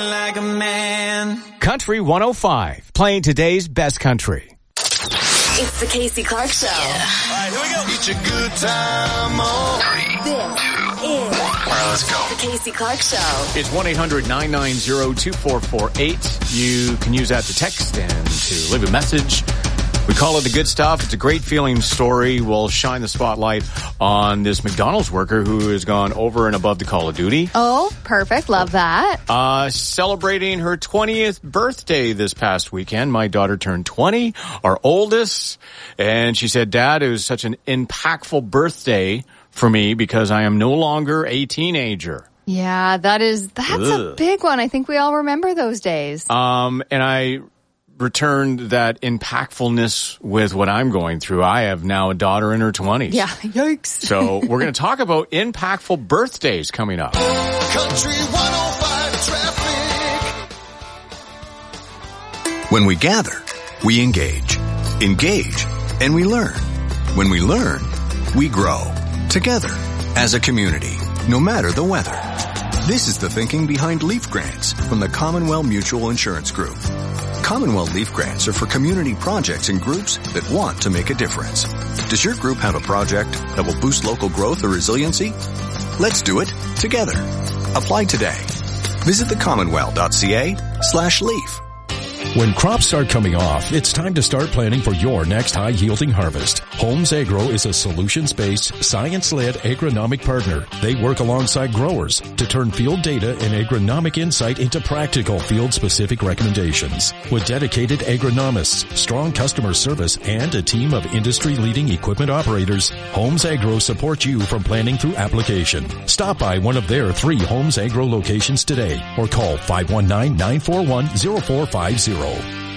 like a man. Country 105, playing today's best country. It's the Casey Clark Show. All right, here we go. It's a good time. This is All right, let's go. the Casey Clark Show. It's 1-800-990-2448. You can use that to text and to leave a message. We call it the good stuff. It's a great feeling story. We'll shine the spotlight on this McDonald's worker who has gone over and above the call of duty. Oh, perfect. Love that. Celebrating her 20th birthday this past weekend. My daughter turned 20, our oldest. And she said, Dad, it was such an impactful birthday for me because I am no longer a teenager. Yeah, that's a big one. I think we all remember those days. And I returned that impactfulness with what I'm going through. I have now a daughter in her 20s. Yeah, yikes. So we're going to talk about impactful birthdays coming up. Country 105 traffic. When we gather, we engage, and we learn. When we learn, we grow. Together, as a community, no matter the weather. This is the thinking behind Leaf Grants from the Commonwealth Mutual Insurance Group. Commonwealth Leaf Grants are for community projects and groups that want to make a difference. Does your group have a project that will boost local growth or resiliency? Let's do it together. Apply today. Visit thecommonwealth.ca/leaf. When crops start coming off, it's time to start planning for your next high-yielding harvest. Holmes Agro is a solutions-based, science-led agronomic partner. They work alongside growers to turn field data and agronomic insight into practical field-specific recommendations. With dedicated agronomists, strong customer service, and a team of industry-leading equipment operators, Holmes Agro supports you from planning through application. Stop by one of their 3 Holmes Agro locations today or call 519-941-0450.